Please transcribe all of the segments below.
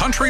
Country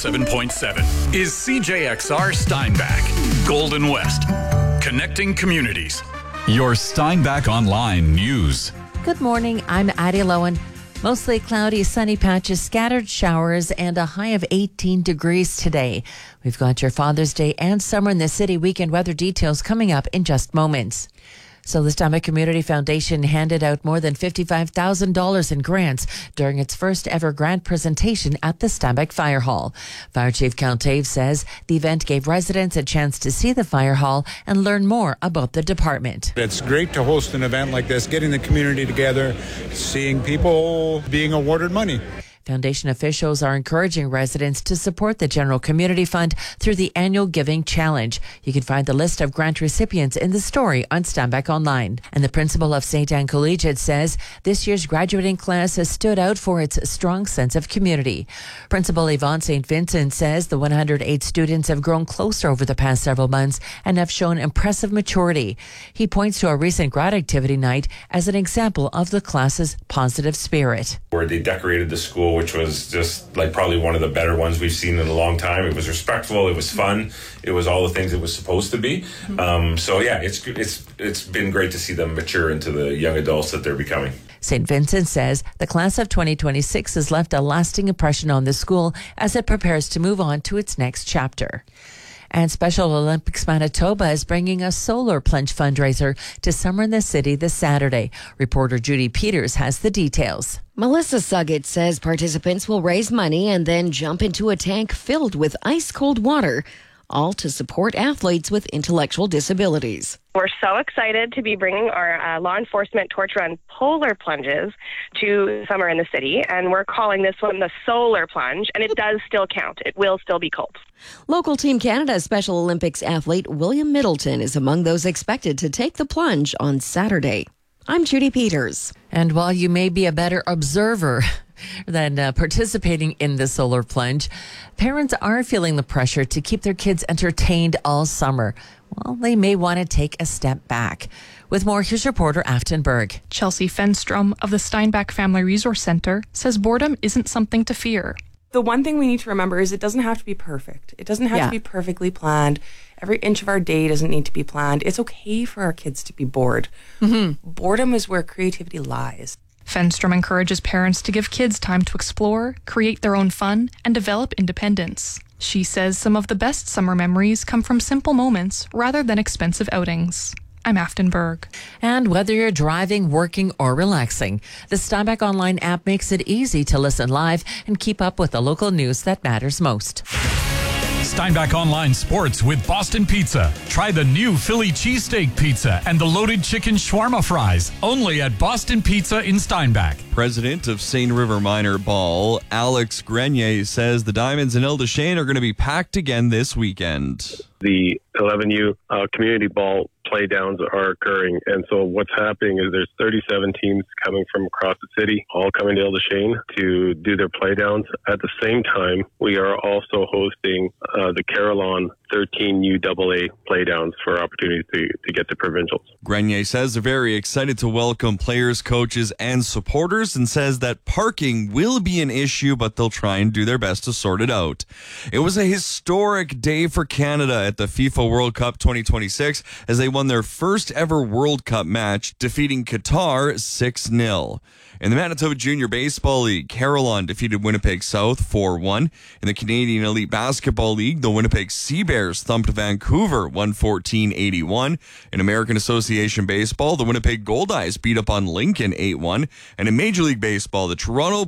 107.7 is CJXR Steinbach, Golden West, connecting communities. Your Steinbach Online News. Good morning, I'm Addie Lowen. Mostly cloudy, sunny patches, scattered showers, and a high of 18 degrees today. We've got your Father's Day and Summer in the City weekend weather details coming up in just moments. So the Steinbach Community Foundation handed out more than $55,000 in grants during its first ever grant presentation at the Steinbach Fire Hall. Fire Chief Count Tave says the event gave residents a chance to see the fire hall and learn more about the department. It's great to host an event like this, getting the community together, seeing people being awarded money. Foundation officials are encouraging residents to support the General Community Fund through the annual Giving Challenge. You can find the list of grant recipients in the story on Steinbach Online. And the principal of St. Anne Collegiate says this year's graduating class has stood out for its strong sense of community. Principal Yvonne St. Vincent says the 108 students have grown closer over the past several months and have shown impressive maturity. He points to a recent grad activity night as an example of the class's positive spirit. Where they decorated the school, which was just like probably one of the better ones we've seen in a long time. It was respectful. It was fun. It was all the things it was supposed to be. So yeah, it's been great to see them mature into the young adults that they're becoming. St. Vincent says the class of 2026 has left a lasting impression on the school as it prepares to move on to its next chapter. And Special Olympics Manitoba is bringing a solar plunge fundraiser to Summer in the City this Saturday. Reporter Judy Peters has the details. Melissa Suggett says participants will raise money and then jump into a tank filled with ice-cold water, all to support athletes with intellectual disabilities. We're so excited to be bringing our law enforcement torch run polar plunges to Summer in the City, and we're calling this one the solar plunge, and it does still count. It will still be cold. Local Team Canada Special Olympics athlete William Middleton is among those expected to take the plunge on Saturday. I'm Judy Peters. And while you may be a better observer than participating in the solar plunge, parents are feeling the pressure to keep their kids entertained all summer. Well, they may want to take a step back. With more, here's reporter Afton Berg. Chelsea Fenstrom of the Steinbach Family Resource Center says boredom isn't something to fear. The one thing we need to remember is it doesn't have to be perfect. It doesn't have to be perfectly planned. Every inch of our day doesn't need to be planned. It's okay for our kids to be bored. Boredom is where creativity lies. Fenstrom encourages parents to give kids time to explore, create their own fun, and develop independence. She says some of the best summer memories come from simple moments rather than expensive outings. I'm Afton Berg. And whether you're driving, working, or relaxing, the Steinbach Online app makes it easy to listen live and keep up with the local news that matters most. Steinbach Online Sports with Boston Pizza. Try the new Philly cheesesteak pizza and the loaded chicken shawarma fries. Only at Boston Pizza in Steinbach. President of Seine River Minor Ball, Alex Grenier, says the Diamonds in Ile-des-Chênes are going to be packed again this weekend. The 11U community ball playdowns are occurring. And so what's happening is there's 37 teams coming from across the city, all coming to Ile-des-Chênes to do their playdowns. At the same time, we are also hosting the Carillon 13 UAA playdowns for opportunities to get to provincials. Grenier says they're very excited to welcome players, coaches, and supporters, and says that parking will be an issue, but they'll try and do their best to sort it out. It was a historic day for Canada at the FIFA World Cup 2026 as they won their first ever World Cup match, defeating Qatar 6-0. In the Manitoba Junior Baseball League, Carillon defeated Winnipeg South 4-1. In the Canadian Elite Basketball League, the Winnipeg Sea Bears thumped Vancouver 114-81. In American Association Baseball, the Winnipeg Goldeyes beat up on Lincoln 8-1. And in Major League Baseball, the Toronto